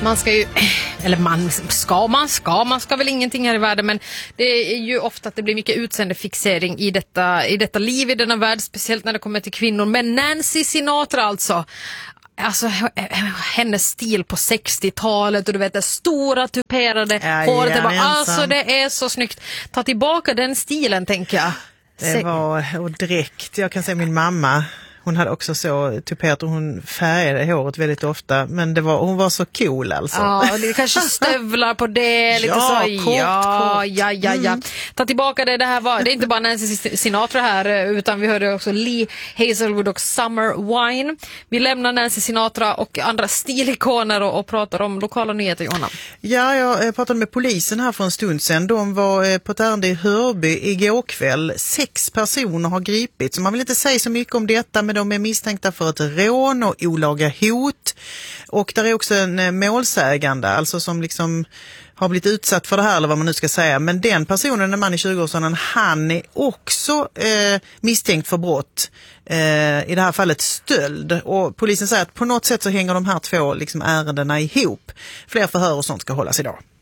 Man ska ju, eller man ska väl ingenting här i världen, men det är ju ofta att det blir mycket utseendefixering i detta liv, i denna värld, speciellt när det kommer till kvinnor. Men Nancy Sinatra alltså hennes stil på 60-talet och du vet det stora tuperade håret, alltså det är så snyggt. Ta tillbaka den stilen, tänker jag. Det var, och direkt, jag kan säga min mamma, hon hade också så tuperat och hon färgade håret väldigt ofta, men hon var så cool alltså. Ja, det är kanske stövlar på det, lite så. Kort. Ta tillbaka det här var, det är inte bara Nancy Sinatra här, utan vi hörde också Lee Hazelwood och Summer Wine. Vi lämnar Nancy Sinatra och andra stilikoner och pratar om lokala nyheter, Johanna. Ja, jag pratade med polisen här för en stund sedan. De var på ett ärende i Hörby igår kväll. 6 personer har gripits. Så man vill inte säga så mycket om detta, men de är misstänkta för ett rån och olaga hot. Och där är också en målsägande, alltså som liksom har blivit utsatt för det här, eller vad man nu ska säga. Men den personen, en man i 20-årsåldern, han är också misstänkt för brott. I det här fallet stöld. Och polisen säger att på något sätt så hänger de här två liksom ärendena ihop. Fler förhör och sånt ska hållas idag.